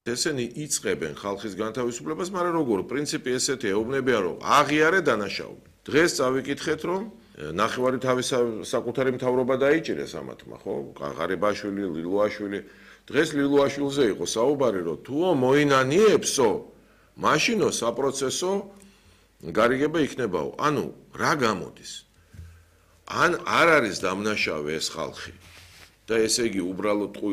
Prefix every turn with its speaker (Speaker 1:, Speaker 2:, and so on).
Speaker 1: ესენი იწყებენ ხალხის განთავისუფლებას, მაგრამ როგორ პრინციპი ესეთია, ეუბნებიან რომ აღიარე დანაშაული. დღეს წავიკითხეთ რომ ნახევარი თავის საკუთარი მთავრობა დაიჭირეს ამათმა, ხო? ღარიბაშვილი, ლილუაშვილი. დღეს ლილუაშვილზე იყო საუბარი, რომ თუო მოინანიებსო, მაშინო საპროცესო გარიგება იქნებაო. ანუ რა გამოდის? ან არ არის დამნაშავე ეს ხალხი და ესე იგი უბრალოდ